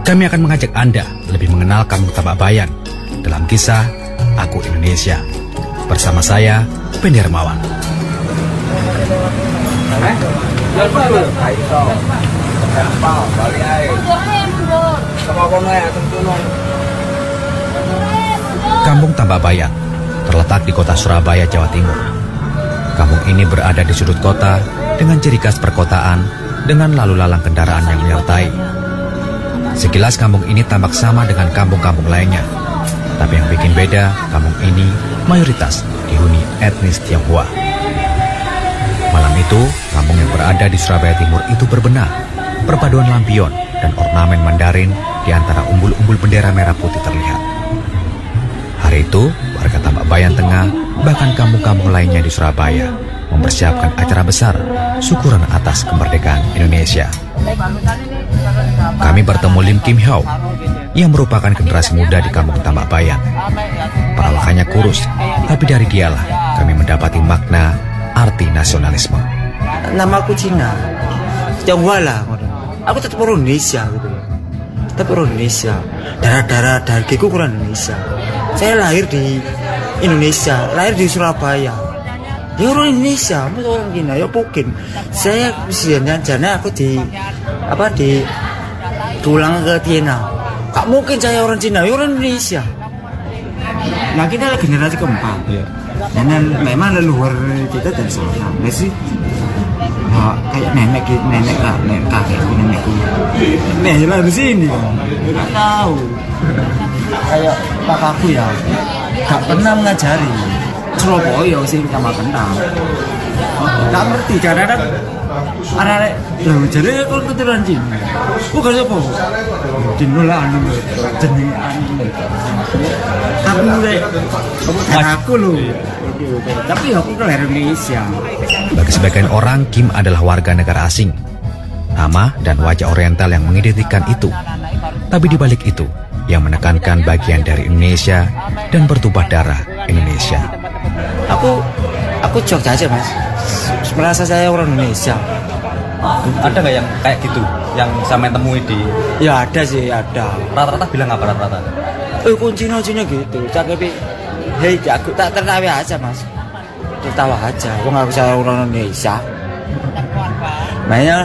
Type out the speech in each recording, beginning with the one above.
Kami akan mengajak Anda lebih mengenal Kampung Tambak Bayan dalam kisah Aku Indonesia. Bersama saya, Pendi Hermawan. Kampung Tambak Bayan terletak di kota Surabaya, Jawa Timur. Kampung ini berada di sudut kota dengan ciri khas perkotaan dengan lalu lalang kendaraan yang menyertai. Sekilas kampung ini tampak sama dengan kampung-kampung lainnya. Tapi yang bikin beda, kampung ini mayoritas dihuni etnis Tionghoa. Malam itu, kampung yang berada di Surabaya Timur itu berbenah. Perpaduan lampion dan ornamen Mandarin di antara umbul-umbul bendera merah putih terlihat. Hari itu, warga Tambak Bayan Tengah, bahkan kampung-kampung lainnya di Surabaya, mempersiapkan acara besar syukuran atas kemerdekaan Indonesia. Kami bertemu Lim Kim Hao yang merupakan generasi muda di kampung Tambak Bayan. Perawakannya kurus, tapi dari dialah kami mendapati makna arti nasionalisme. Nama aku Cina, Tionghoa lah. Aku tetap orang Indonesia gitu. Tetap orang Indonesia. Darah dagingku kurang Indonesia. Saya lahir di Indonesia, lahir di Surabaya. Ya orang Indonesia, bukan orang Cina. Ya mungkin saya sebenarnya aku pulang ke Tiana. Gak mungkin saya orang Cina, ya orang Indonesia. Nah kita adalah generasi keempat. Ya. Dan memang leluhur kita dari sana. Nah sih, ya, kayak nenek kakekku, nenekku. Nih lah di sini. Gak tahu. Kayak papaku ya, gak pernah mengajari. Surabaya sih sama kenal. Gak ngerti kadang-kadang anak-anak loh jadi kalau keturunan Cina bukan apa dinulah jenis aku mulai aku loh tapi aku lahir Indonesia. Bagi sebagian orang, Kim adalah warga negara asing. Nama dan wajah oriental yang mengidentikan itu. Tapi di balik itu, yang menekankan bagian dari Indonesia dan bertumpah darah Indonesia. Aku Jogja aja mas, merasa saya orang Indonesia. Ada nggak yang kayak gitu, yang sama temui di? Ya ada sih, ada. Rata-rata bilang apa rata-rata? Kuncinya gitu, tapi hei aku tak tertawa aja mas, tertawa aja. Aku nggak bisa orang Indonesia. Makanya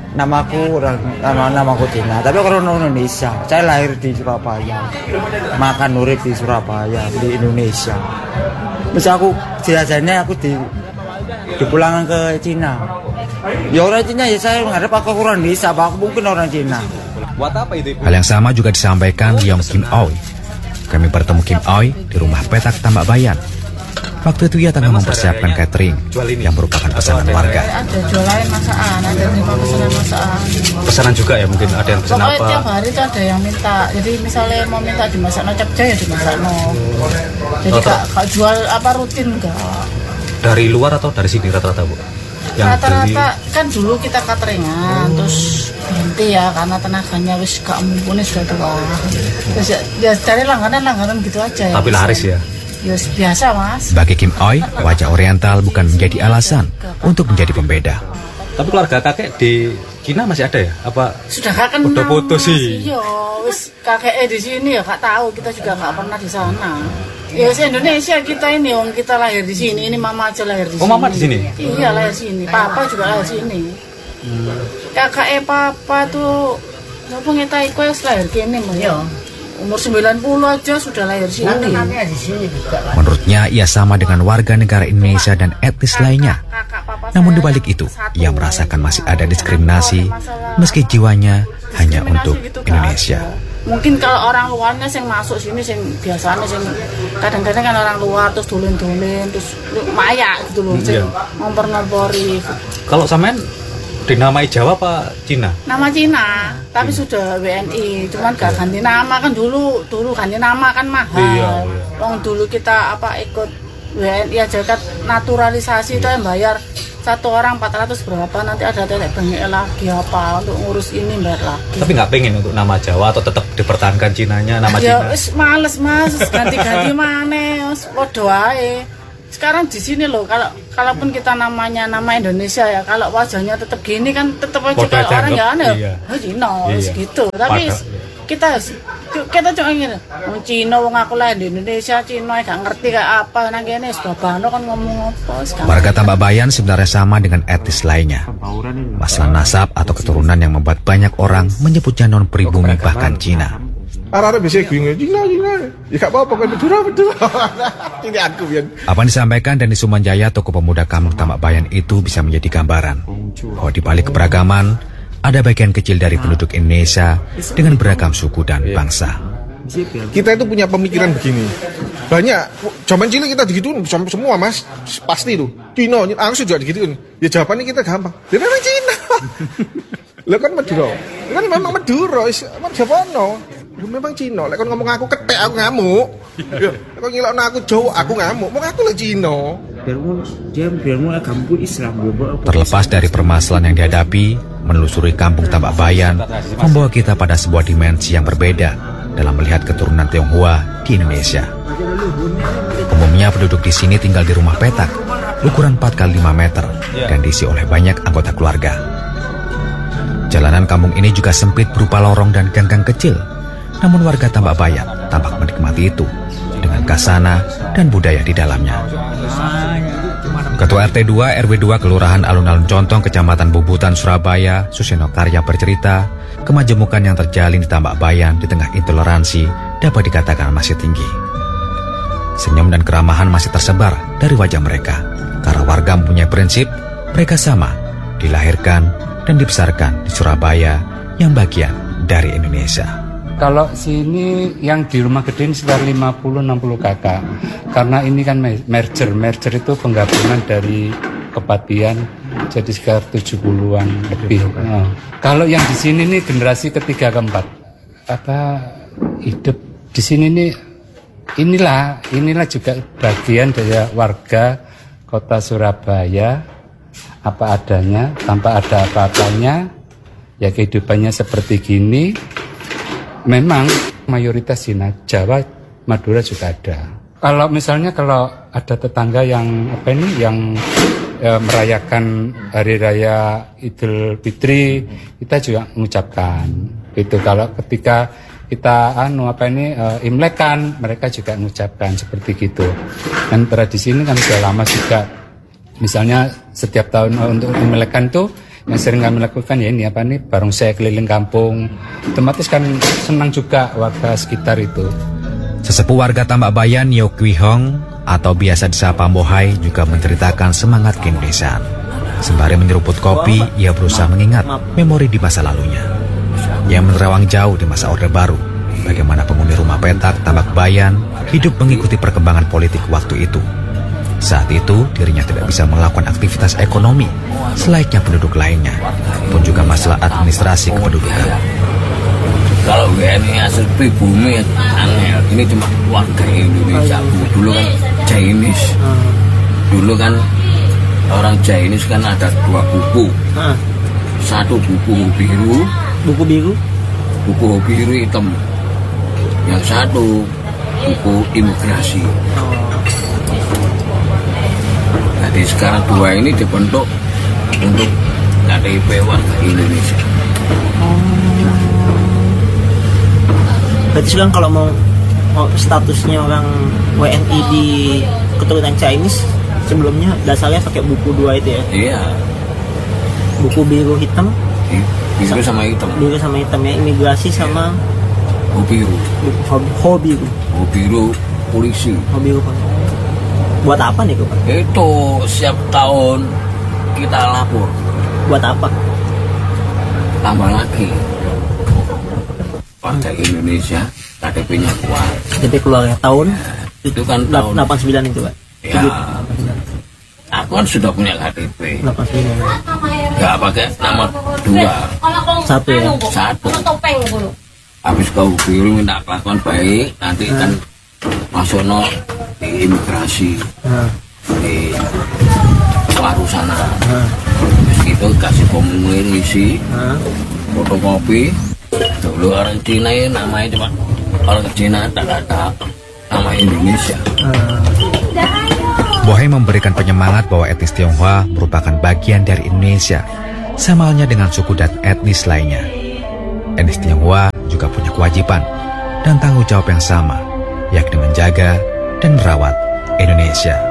namaku Cina, tapi orang Indonesia. Saya lahir di Surabaya, makan urip di Surabaya, di Indonesia. Terus aku jajannya aku dipulangkan ke Cina. Ya orang Cina ya saya menghadap aku orang Indonesia, aku mungkin orang Cina. Buat apa itu? Hal yang sama juga disampaikan Yong Kim Oi. Kami bertemu Kim Oi di rumah petak Tambak Bayan. Waktu itu ia tengah mempersiapkan catering yang merupakan pesanan warga. Ada jualan masakan, ada terima pesanan masakan. Pesanan juga ya, mungkin ada yang pesan apa? Pokoknya tiap hari itu ada yang minta. Jadi misalnya mau minta dimasak no capcay ya dimasak no. Jadi kak jual apa rutin enggak? Dari luar atau dari sini rata-rata bu? Rata-rata kan dulu kita cateringan, terus berhenti ya karena tenaganya wis gak mumpuni sudah tua. Terus ya dari langganan gitu aja. Tapi laris ya? Ya biasa mas. Bagi Kim Oi, wajah oriental bukan menjadi alasan untuk menjadi pembeda. Tapi keluarga kakek di Cina masih ada ya? Apa sudah gak kenal? Udah foto sih. Iya, wis kakeknya di sini ya gak tahu, kita juga gak pernah di sana. Ya se-Indonesia kita ini, wong kita lahir di sini. Ini mama aja lahir di sini. Oh mama di sini? Iya lahir sini. Papa juga lahir sini. Kakeknya papa tuh apa ngetai kowe lahir kene mah ya. Umur 90 aja sudah lahir sini. Menurutnya ia sama dengan warga negara Indonesia dan etnis lainnya. Namun di balik itu, ia merasakan masih ada diskriminasi meski jiwanya hanya untuk Indonesia. Mungkin kalau orang luarnya yang masuk sini yang biasanya yang kadang-kadang kan orang luar terus dolin-dolin terus maya gitu loh, ngompor-ngompori. Kalau sampean dinamai Jawa apa Cina? Nama Cina, tapi sudah WNI, cuman gak ganti nama kan dulu ganti nama kan mahal. Iya. Dulu kita ikut WNI aja kan naturalisasi itu yang bayar satu orang 400 berapa, nanti ada tetek bengek lagi apa untuk ngurus ini bayar lagi. Tapi nggak pengen untuk nama Jawa atau tetap dipertahankan Cinanya, nama ya, Cina? Ya males mas, ganti-ganti mana, podo ae. Sekarang di sini loh, kalaupun kita namanya nama Indonesia ya, kalau wajahnya tetap gini kan tetap aja kalau orang ya aneh, Cina gitu. Tapi kita cuma ingin wong Cina, wong aku lah di Indonesia, Cina gak ngerti kayak apa nang kene babano kan ngomong apa. Warga Tambak Bayan sebenarnya sama dengan etnis lainnya. Masalah nasab atau keturunan yang membuat banyak orang menyebutnya non pribumi bahkan Cina. Arah-arah biasanya bingung, Cina. Ya gak apa-apa kan, betul. Ini aku yang... Apa yang disampaikan Dani Sumanjaya, tokoh pemuda Kampung Tambak Bayan itu bisa menjadi gambaran bahwa di balik keberagaman ada bagian kecil dari penduduk Indonesia dengan beragam suku dan bangsa. Kita itu punya pemikiran begini. Banyak, zaman cilik kita digituin semua mas, pasti tuh. Cina, langsung juga digituin. Ya jawabannya kita gampang. Dia memang Cina. Lah kan Madura. Kan memang Madura, Jawa memang Cina. Lah kan ngomong aku ketek aku ngamuk. Ya, kok ngilokno aku Jawa aku ngamuk. Mau aku lah Cina. Biarmu agama Islam. Terlepas dari permasalahan yang dihadapi, menelusuri Kampung Tambak Bayan membawa kita pada sebuah dimensi yang berbeda dalam melihat keturunan Tionghoa di Indonesia. Umumnya penduduk di sini tinggal di rumah petak, ukuran 4x5 meter, dan diisi oleh banyak anggota keluarga. Jalanan kampung ini juga sempit berupa lorong dan gang-gang kecil. Namun warga Tambak Bayan tampak menikmati itu dengan kasana dan budaya di dalamnya. Ketua RT 2 RW 2 Kelurahan Alun-Alun Contong, Kecamatan Bubutan, Surabaya, Suseno Karya bercerita, kemajemukan yang terjalin di Tambak Bayan di tengah intoleransi dapat dikatakan masih tinggi. Senyum dan keramahan masih tersebar dari wajah mereka, karena warga mempunyai prinsip mereka sama, dilahirkan dan dibesarkan di Surabaya yang bagian dari Indonesia. Kalau sini yang di rumah gede ini sekitar 50-60 kakak. Karena ini kan merger itu penggabungan dari kepatian jadi sekitar 70-an lebih. Nah, kalau yang di sini nih generasi ketiga keempat. Hidup di sini nih inilah juga bagian dari warga kota Surabaya apa adanya, tanpa ada apa-apanya. Ya kehidupannya seperti gini. Memang mayoritas Cina, Jawa, Madura juga ada. Kalau misalnya ada tetangga yang merayakan hari raya Idul Fitri, kita juga mengucapkan. Gitu. Kalau ketika kita Imlek kan, mereka juga mengucapkan seperti gitu. Dan tradisi ini kan sudah lama juga. Misalnya setiap tahun untuk Imlek kan tuh yang sering kami lakukan ya ini barongsai keliling kampung. Otomatis kan senang juga warga sekitar itu. Sesepuh warga Tambak Bayan, Yo Kwi Hong atau biasa disapa Mohai, juga menceritakan semangat keindonesiaan. Sembari menyeruput kopi, ia berusaha mengingat memori di masa lalunya. Ia menerawang jauh di masa Orde Baru, bagaimana penghuni rumah petak Tambak Bayan hidup mengikuti perkembangan politik waktu itu. Saat itu dirinya tidak bisa melakukan aktivitas ekonomi selayaknya penduduk lainnya, pun juga masalah administrasi kependudukan. Kalau WNI asal pribumi angel, ini cuma warga Indonesia. Dulu kan Chinese, dulu kan orang Chinese kan ada 2 buku, satu buku biru, buku biru hitam, yang satu buku imigrasi. Jadi sekarang 2 ini dibentuk untuk KTP warga Indonesia. Berarti sekarang kalau mau statusnya orang WNI di keturunan Chinese, sebelumnya dasarnya pakai buku 2 itu ya? Iya. Buku biru hitam? Biru sama hitam. Biru sama hitam ya, imigrasi sama? Biru. Biru polisi. Biru polisi. Buat apa nih Pak? Itu setiap tahun kita lapor. Buat apa? Tambah lagi. Warga Indonesia KTP-nya kuat. KTP keluarnya tahun? Itu kan tahun 89 itu Pak? Ya. Aku kan sudah punya KTP. 89. Gak pakai nama 2. Satu ya? Satu. Habis kau biru minta kelakuan baik, nanti kan masuk di imigrasi, di Waru sana. Terus gitu kasih formulir isi, fotokopi. Dulu orang Cina ya namanya cuma orang Cina, tak ada nama Indonesia. Mohai memberikan penyemangat bahwa etnis Tionghoa merupakan bagian dari Indonesia, sama halnya dengan suku dan etnis lainnya. Etnis Tionghoa juga juga punya kewajiban dan tanggung jawab yang sama, yakni menjaga dan merawat Indonesia.